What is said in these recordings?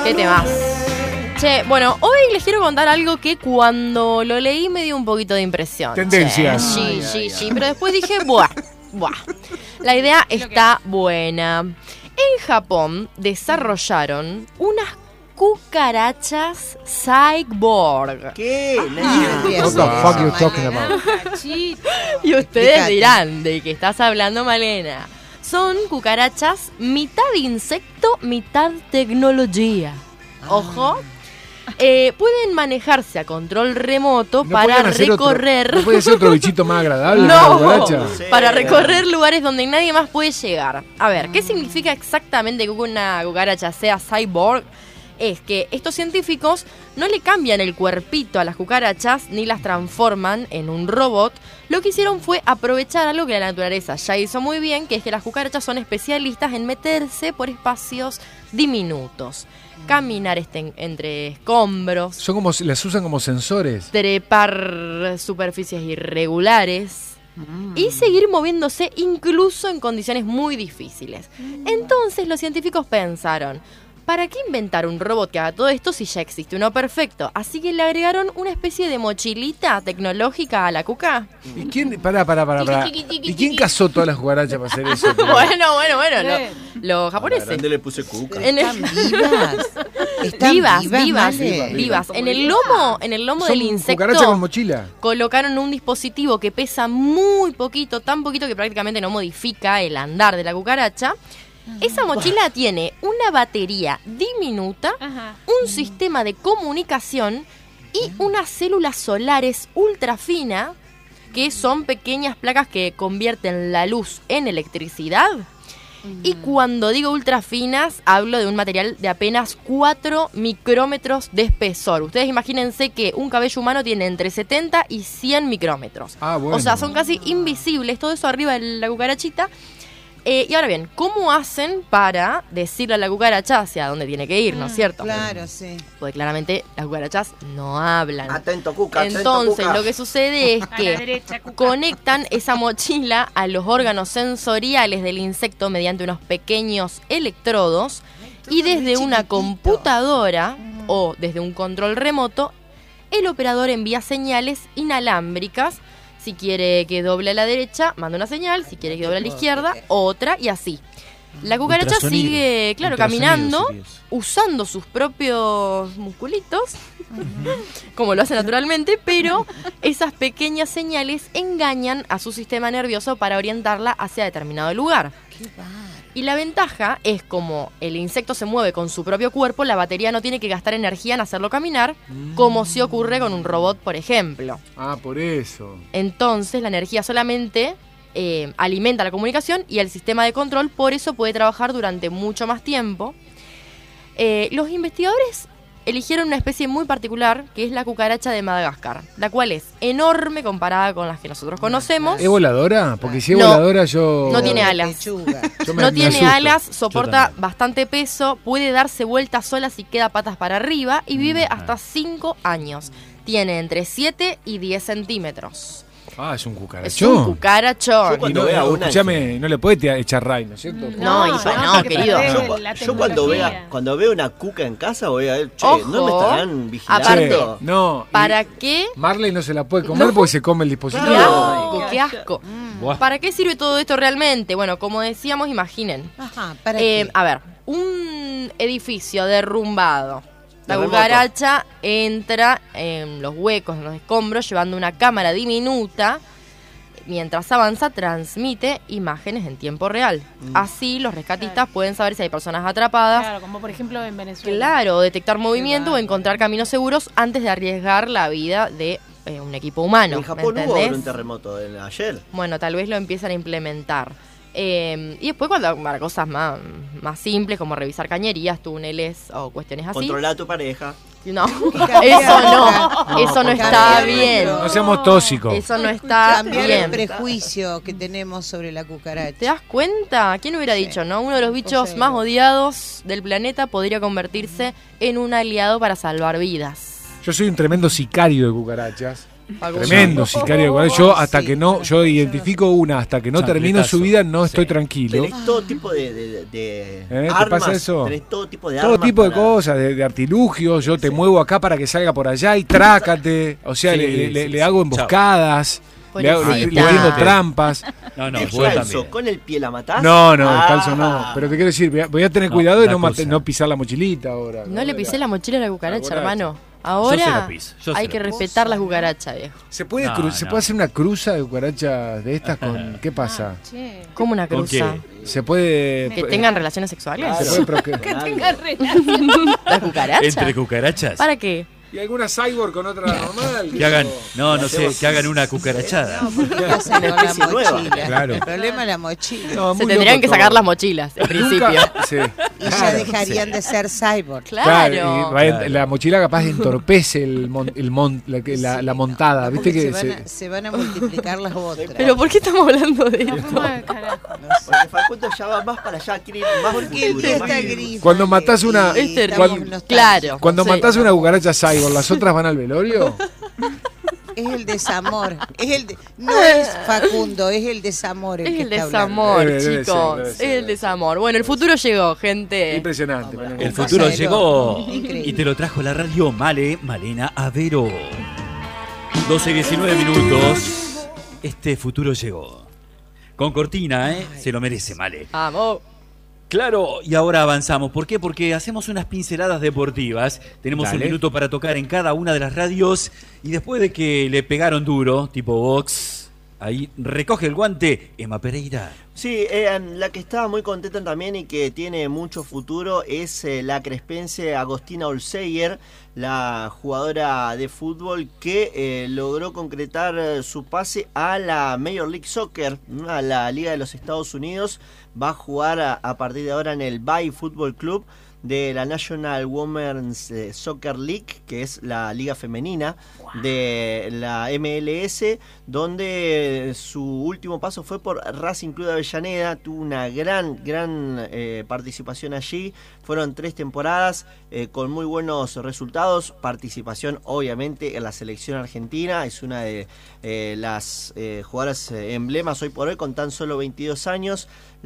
Qué temas. Che, bueno, hoy les quiero contar algo que cuando lo leí me dio un poquito de impresión. Tendencias. Sí, pero después dije, buah. La idea está buena. En Japón desarrollaron unas cucarachas cyborg. ¿Qué? What the fuck you talking about? Y ustedes dirán, ¿de qué estás hablando, Malena? Son cucarachas mitad insecto, mitad tecnología. Ojo. Pueden manejarse a control remoto para recorrer. ¿No puede ser otro bichito más agradable? No, para recorrer lugares donde nadie más puede llegar. A ver, ¿qué significa exactamente que una cucaracha sea cyborg? Es que estos científicos no le cambian el cuerpito a las cucarachas ni las transforman en un robot. Lo que hicieron fue aprovechar algo que la naturaleza ya hizo muy bien, que es que las cucarachas son especialistas en meterse por espacios diminutos. Caminar entre escombros. Son como, las usan como sensores. Trepar superficies irregulares. Y seguir moviéndose incluso en condiciones muy difíciles. Entonces los científicos pensaron, ¿para qué inventar un robot que haga todo esto si ya existe uno perfecto? Así que le agregaron una especie de mochilita tecnológica a la cuca. ¿Y quién? Pará. ¿Y quién cazó todas las cucarachas para hacer eso? Bueno, los japoneses. ¿Dónde le puse cuca? Están vivas. En el lomo del insecto. ¿Cucaracha con mochila? Colocaron un dispositivo que pesa muy poquito, tan poquito que prácticamente no modifica el andar de la cucaracha. Esa mochila tiene una batería diminuta, un sistema de comunicación y unas células solares ultra finas, que son pequeñas placas que convierten la luz en electricidad. Y cuando digo ultra finas, hablo de un material de apenas 4 micrómetros de espesor. Ustedes imagínense que un cabello humano tiene entre 70 y 100 micrómetros. Bueno. O sea, son casi invisibles, todo eso arriba de la cucarachita. Y ahora bien, ¿cómo hacen para decirle a la cucaracha hacia dónde tiene que ir, no es cierto? Claro, sí. Porque claramente las cucarachas no hablan. Atento, cuca. Entonces, lo que sucede es que conectan esa mochila a los órganos sensoriales del insecto mediante unos pequeños electrodos y desde una computadora o desde un control remoto, el operador envía señales inalámbricas. Si quiere que doble a la derecha, manda una señal. Si quiere que doble a la izquierda, otra, y así. La cucaracha sigue, caminando, usando sus propios musculitos, como lo hace naturalmente, pero esas pequeñas señales engañan a su sistema nervioso para orientarla hacia determinado lugar. Y la ventaja es como el insecto se mueve con su propio cuerpo, la batería no tiene que gastar energía en hacerlo caminar, como si ocurre con un robot, por ejemplo. Por eso. Entonces la energía solamente alimenta la comunicación y el sistema de control, por eso puede trabajar durante mucho más tiempo. Los investigadores eligieron una especie muy particular, que es la cucaracha de Madagascar, la cual es enorme comparada con las que nosotros conocemos. ¿Es voladora? Porque si es voladora yo... No tiene alas. No tiene alas, soporta bastante peso, puede darse vueltas sola si queda patas para arriba y vive hasta 5 años. Tiene entre 7 y 10 centímetros. Es un cucarachón. Es un cucarachón. Yo cuando vea una... Escuchame, no le puede echar ray, ¿no es cierto? No, querido. Yo cuando veo una cuca en casa voy a ver, ¿no me estarán vigilando? Aparte, ¿para qué? Marley no se la puede comer porque se come el dispositivo. Qué asco. ¿Para qué sirve todo esto realmente? Bueno, como decíamos, imaginen. ¿Para qué? A ver, un edificio derrumbado. La cucaracha entra en los huecos, en los escombros, llevando una cámara diminuta. Mientras avanza, transmite imágenes en tiempo real. Así, los rescatistas pueden saber si hay personas atrapadas. Claro, como por ejemplo en Venezuela. Claro, detectar movimiento o encontrar caminos seguros antes de arriesgar la vida de un equipo humano. En Japón hubo un terremoto ayer. Bueno, tal vez lo empiezan a implementar. Y después para cosas más simples como revisar cañerías, túneles o cuestiones así. Controlar a tu pareja. No, eso no está bien. No seamos tóxicos. Eso no está Cambiar bien. el prejuicio que tenemos sobre la cucaracha. ¿Te das cuenta? ¿Quién hubiera dicho, no? Uno de los bichos más odiados del planeta podría convertirse en un aliado para salvar vidas. Yo soy un tremendo sicario de cucarachas. Tremendo sicario de cucaracha. Yo hasta que no, yo identifico una, hasta que no termino su vida no estoy tranquilo. Tenés todo tipo de armas. ¿Te pasa eso? Tenés todo tipo de todo armas. Tipo de cosas, de artilugios. Yo te muevo acá para que salga por allá y trácate. O sea, le hago emboscadas. Le hago trampas. No, descalzo, con el pie la matás. No, descalzo no. Pero te quiero decir, voy a tener cuidado de no pisar la mochilita ahora. No le pisé la mochila a la cucaracha, hermano. Ahora hay que respetar las cucarachas, viejo. ¿Se puede hacer una cruza de cucarachas de estas con qué pasa? ¿Cómo una cruza? Se puede que tengan relaciones sexuales. Que tengan relaciones. ¿Las cucarachas? ¿Entre cucarachas? ¿Para qué? ¿Y alguna cyborg con otra normal? Que hagan, que hagan una cucarachada. No, porque hacen con la mochila. Claro. El problema es la mochila. No, se tendrían que sacar las mochilas, en principio. Sí. Y ya dejarían de ser cyborg. Claro. La mochila capaz entorpece la montada. ¿Viste que se van a multiplicar las otras? ¿Pero por qué estamos hablando de esto? Porque Facundo ya va más para allá, quiere ir más porque el día está gris. Cuando matás una... Cuando matás una cucaracha cyborg, ¿las otras van al velorio? Es el desamor. No es Facundo, es el desamor. Es el desamor, chicos. Es el desamor. Bueno, el futuro llegó, gente. Impresionante. El futuro llegó. Y te lo trajo la radio Malena Avero. 12:19 minutos. Este futuro llegó. Con cortina, se lo merece, Male. Vamos. Claro, y ahora avanzamos. ¿Por qué? Porque hacemos unas pinceladas deportivas. Tenemos un minuto para tocar en cada una de las radios. Y después de que le pegaron duro, tipo box, ahí recoge el guante Emma Pereira. Sí, la que estaba muy contenta también y que tiene mucho futuro es la crespense Agostina Olseyer, la jugadora de fútbol que logró concretar su pase a la Major League Soccer, a la Liga de los Estados Unidos. Va a jugar a partir de ahora en el Bay Football Club de la National Women's Soccer League, que es la liga femenina de la MLS, donde su último paso fue por Racing Club de Avellaneda. Tuvo una gran participación allí. Fueron 3 temporadas con muy buenos resultados. Participación obviamente en la selección argentina. Es una de las jugadoras emblemas hoy por hoy, con tan solo 22 años.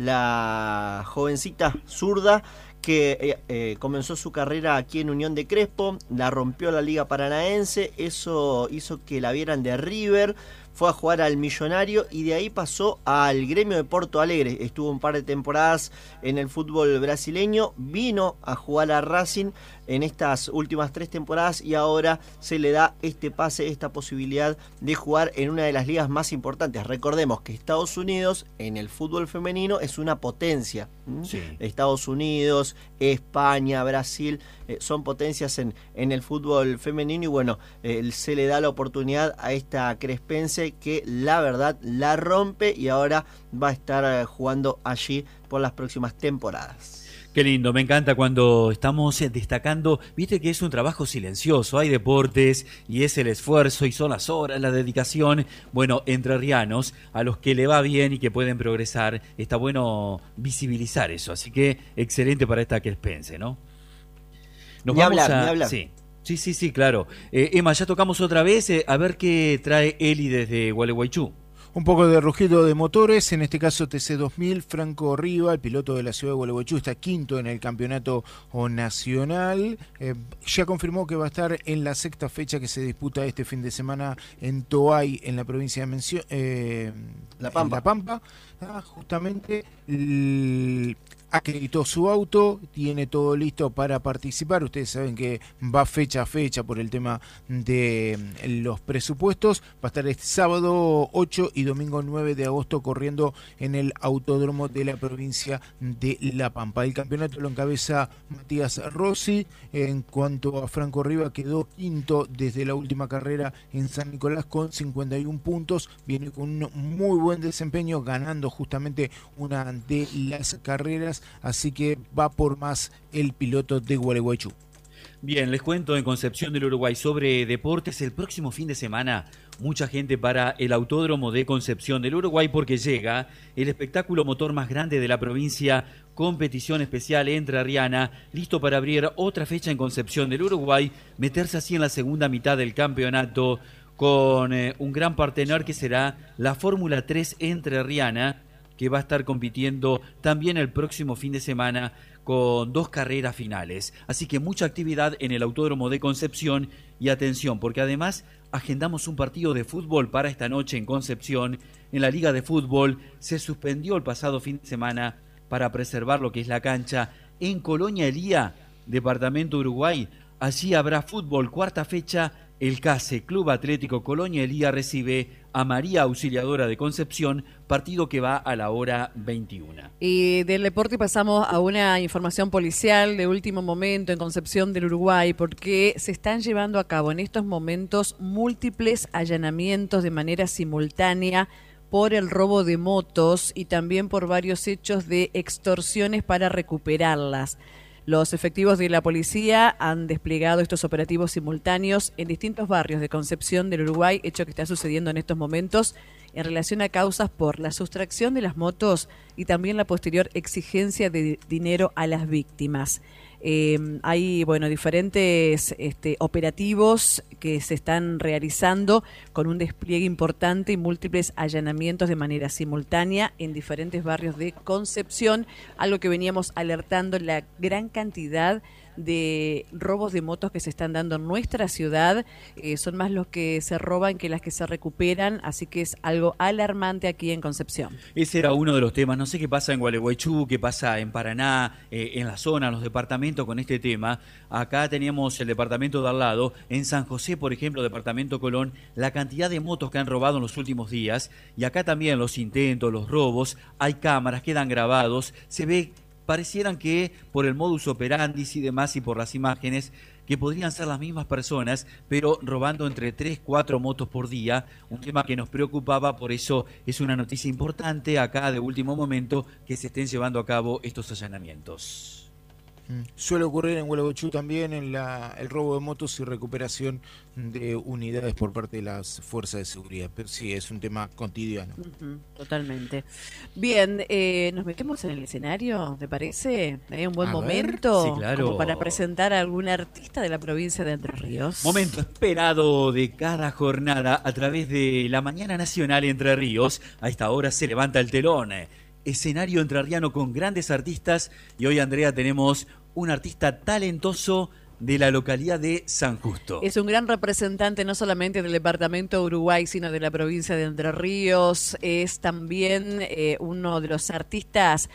La jovencita zurda que comenzó su carrera aquí en Unión de Crespo, la rompió la Liga Paranaense, eso hizo que la vieran de River, fue a jugar al Millonario y de ahí pasó al Gremio de Porto Alegre. Estuvo un par de temporadas en el fútbol brasileño, vino a jugar a Racing en estas últimas 3 temporadas y ahora se le da este pase, esta posibilidad de jugar en una de las ligas más importantes. Recordemos que Estados Unidos en el fútbol femenino es una potencia. Sí. Estados Unidos, España, Brasil son potencias en el fútbol femenino y bueno, se le da la oportunidad a esta crespense que la verdad la rompe y ahora va a estar jugando allí por las próximas temporadas. Qué lindo, me encanta cuando estamos destacando, viste que es un trabajo silencioso, hay deportes y es el esfuerzo y son las horas, la dedicación, bueno, entrerrianos, a los que le va bien y que pueden progresar, está bueno visibilizar eso, así que excelente para esta crespense, ¿no? Ni hablar. Sí, claro. Emma, ya tocamos otra vez, a ver qué trae Eli desde Gualeguaychú. Un poco de rugido de motores, en este caso TC2000, Franco Riva, el piloto de la ciudad de Gualeguaychú, está quinto en el campeonato nacional. Ya confirmó que va a estar en la 6ª fecha que se disputa este fin de semana en Toay, en la provincia de La Pampa. Justamente acreditó su auto, tiene todo listo para participar. Ustedes saben que va fecha a fecha por el tema de los presupuestos. Va a estar este sábado 8 y domingo 9 de agosto corriendo en el autódromo de la provincia de La Pampa. El campeonato lo encabeza Matías Rossi. En cuanto a Franco Riva, quedó quinto desde la última carrera en San Nicolás con 51 puntos. Viene con un muy buen desempeño, ganando justamente una de las carreras. Así que va por más el piloto de Gualeguaychú. Bien, les cuento en Concepción del Uruguay sobre deportes. El próximo fin de semana, mucha gente para el Autódromo de Concepción del Uruguay porque llega el espectáculo motor más grande de la provincia, competición especial entrerriana, listo para abrir otra fecha en Concepción del Uruguay, meterse así en la segunda mitad del campeonato. con un gran partener que será la Fórmula 3 entrerriana, que va a estar compitiendo también el próximo fin de semana con 2 carreras finales. Así que mucha actividad en el Autódromo de Concepción, y atención, porque además agendamos un partido de fútbol para esta noche en Concepción. En la Liga de Fútbol se suspendió el pasado fin de semana para preservar lo que es la cancha en Colonia Elía, departamento Uruguay. Allí habrá fútbol, cuarta fecha. El CASE, Club Atlético Colonia Elía, recibe a María Auxiliadora de Concepción, partido que va a la hora 21. Y del deporte pasamos a una información policial de último momento en Concepción del Uruguay, porque se están llevando a cabo en estos momentos múltiples allanamientos de manera simultánea por el robo de motos y también por varios hechos de extorsiones para recuperarlas. Los efectivos de la policía han desplegado estos operativos simultáneos en distintos barrios de Concepción del Uruguay, hecho que está sucediendo en estos momentos en relación a causas por la sustracción de las motos y también la posterior exigencia de dinero a las víctimas. Hay diferentes operativos que se están realizando con un despliegue importante y múltiples allanamientos de manera simultánea en diferentes barrios de Concepción, algo que veníamos alertando, la gran cantidad de robos de motos que se están dando en nuestra ciudad. Son más los que se roban que las que se recuperan, así que es algo alarmante aquí en Concepción. Ese era uno de los temas. No sé qué pasa en Gualeguaychú, qué pasa en Paraná, en la zona, en los departamentos con este tema. Acá teníamos el departamento de al lado, en San José, por ejemplo, departamento Colón, la cantidad de motos que han robado en los últimos días, y acá también los intentos, los robos, hay cámaras, quedan grabados, se ve. Parecieran que por el modus operandi y demás y por las imágenes que podrían ser las mismas personas, pero robando entre 3, 4 motos por día, un tema que nos preocupaba. Por eso es una noticia importante acá de último momento que se estén llevando a cabo estos allanamientos. Suele ocurrir en Gualeguaychú también el robo de motos y recuperación de unidades por parte de las fuerzas de seguridad, pero sí, es un tema cotidiano. Totalmente. Bien, ¿nos metemos en el escenario, te parece? ¿Hay un buen momento? Sí, claro. Como para presentar a algún artista de la provincia de Entre Ríos. Momento esperado de cada jornada a través de la Mañana Nacional Entre Ríos. A esta hora se levanta el telón. Escenario entrerriano con grandes artistas, y hoy, Andrea, tenemos un artista talentoso de la localidad de San Justo. Es un gran representante no solamente del departamento de Uruguay, sino de la provincia de Entre Ríos. Es también uno de los artistas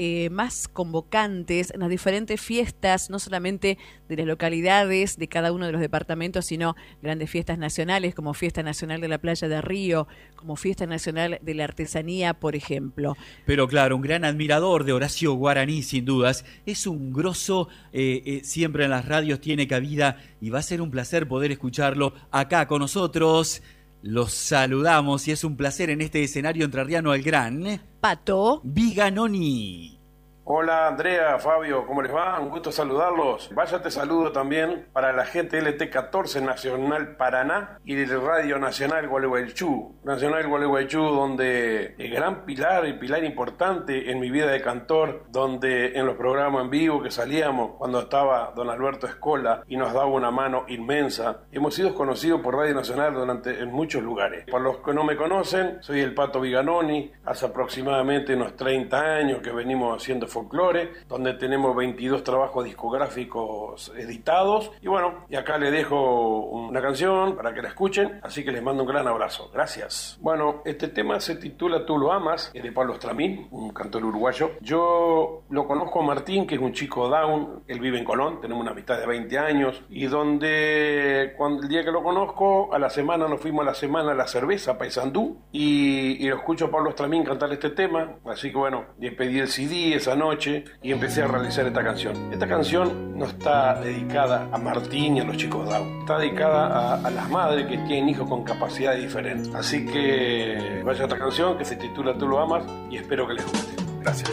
más convocantes en las diferentes fiestas, no solamente de las localidades de cada uno de los departamentos, sino grandes fiestas nacionales, como Fiesta Nacional de la Playa de Río, como Fiesta Nacional de la Artesanía, por ejemplo. Pero claro, un gran admirador de Horacio Guaraní, sin dudas. Es un grosso, siempre en las radios tiene cabida, y va a ser un placer poder escucharlo acá con nosotros. Los saludamos y es un placer en este escenario entrerriano al gran Pato Viganoni. Hola Andrea, Fabio, ¿cómo les va? Un gusto saludarlos. Vaya, te saludo también para la gente LT14 Nacional Paraná y del Radio Nacional Gualeguaychú. Nacional Gualeguaychú, donde el gran pilar, el pilar importante en mi vida de cantor, donde en los programas en vivo que salíamos cuando estaba don Alberto Escola y nos daba una mano inmensa, hemos sido conocidos por Radio Nacional en muchos lugares. Para los que no me conocen, soy el Pato Viganoni, hace aproximadamente unos 30 años que venimos haciendo folclore, donde tenemos 22 trabajos discográficos editados, y bueno, y acá les dejo una canción para que la escuchen, así que les mando un gran abrazo. Gracias. Bueno, este tema se titula Tú lo amas, es de Pablo Estramín, un cantor uruguayo. Yo lo conozco a Martín, que es un chico down, él vive en Colón, tenemos una amistad de 20 años, y donde el día que lo conozco, a la semana nos fuimos a la cerveza a Paysandú, y lo escucho a Pablo Estramín cantar este tema, así que bueno, le pedí el CD esa noche y empecé a realizar esta canción. Esta canción no está dedicada a Martín y a los chicos down, está dedicada a las madres que tienen hijos con capacidades diferentes. Así que vaya esta canción que se titula Tú lo amas y espero que les guste. Gracias.